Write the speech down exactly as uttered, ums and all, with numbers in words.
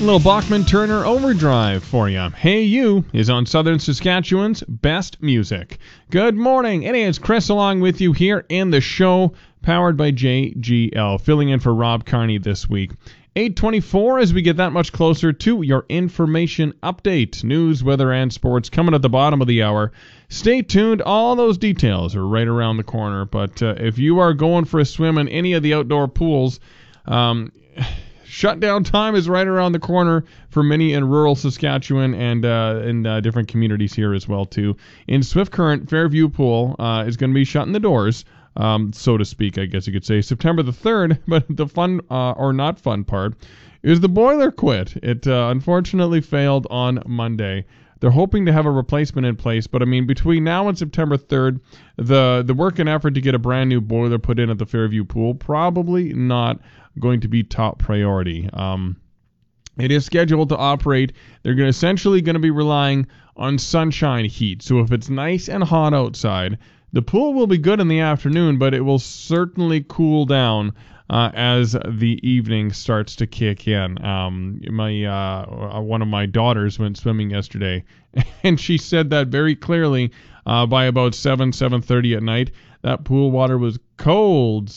A little Bachman Turner Overdrive for you. Hey You is on Southern Saskatchewan's best music. Good morning. It is Chris along with you here in the show, powered by J G L, filling in for Rob Carney this week. eight twenty-four as we get that much closer to your information update. News, weather, and sports coming at the bottom of the hour. Stay tuned. All those details are right around the corner. But uh, if you are going for a swim in any of the outdoor pools, um... shutdown time is right around the corner for many in rural Saskatchewan and uh, in uh, different communities here as well, too. In Swift Current, Fairview Pool uh, is going to be shutting the doors, um, so to speak, I guess you could say, September the third. But the fun uh, or not fun part is the boiler quit. It uh, unfortunately failed on Monday. They're hoping to have a replacement in place, but I mean, between now and September third, the the work and effort to get a brand new boiler put in at the Fairview Pool probably not going to be top priority. Um, it is scheduled to operate. They're going to essentially going to be relying on sunshine heat. So if it's nice and hot outside, the pool will be good in the afternoon, but it will certainly cool down Uh, as the evening starts to kick in. Um, my uh, one of my daughters went swimming yesterday, and she said that very clearly. Uh, by about seven, seven thirty at night, that pool water was cold.